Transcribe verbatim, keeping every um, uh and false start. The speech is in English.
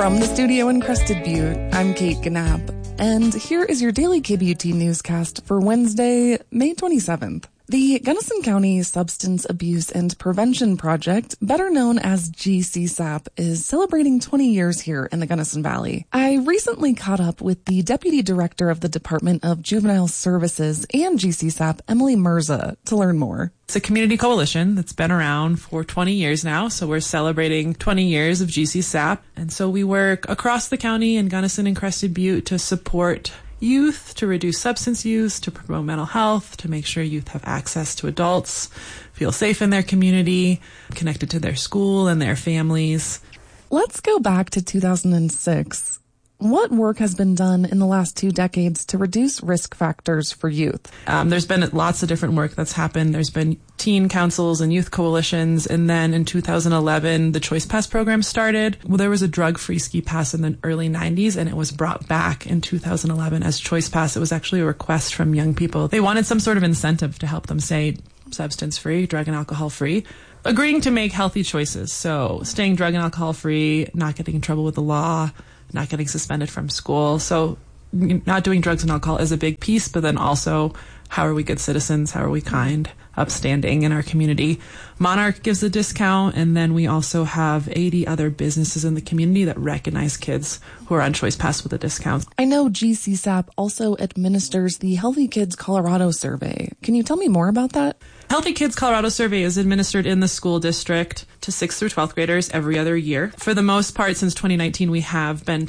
From the studio in Crested Butte, I'm Kate Gnapp, and here is your daily K B U T newscast for Wednesday, May twenty-seventh. The Gunnison County Substance Abuse and Prevention Project, better known as G C S A P, is celebrating twenty years here in the Gunnison Valley. I recently caught up with the Deputy Director of the Department of Juvenile Services and G C S A P, Emily Mirza, to learn more. It's a community coalition that's been around for twenty years now, so we're celebrating twenty years of G C S A P. And so we work across the county in Gunnison and Crested Butte to support youth, to reduce substance use, to promote mental health, to make sure youth have access to adults, feel safe in their community, connected to their school and their families. Let's go back to two thousand six. What work has been done in the last two decades to reduce risk factors for youth? Um, there's been lots of different work that's happened. There's been teen councils and youth coalitions. And then in two thousand eleven, the Choice Pass program started. Well, there was a drug-free ski pass in the early nineties, and it was brought back in two thousand eleven as Choice Pass. It was actually a request from young people. They wanted some sort of incentive to help them stay substance-free, drug and alcohol-free, agreeing to make healthy choices. So staying drug and alcohol-free, not getting in trouble with the law, not getting suspended from school. So not doing drugs and alcohol is a big piece, but then also how are we good citizens? How are we kind, upstanding in our community? Monarch gives a discount, and then we also have eighty other businesses in the community that recognize kids who are on Choice Pass with a discount. I know G C S A P also administers the Healthy Kids Colorado survey. Can you tell me more about that? Healthy Kids Colorado survey is administered in the school district to sixth through twelfth graders every other year. For the most part, since twenty nineteen, we have been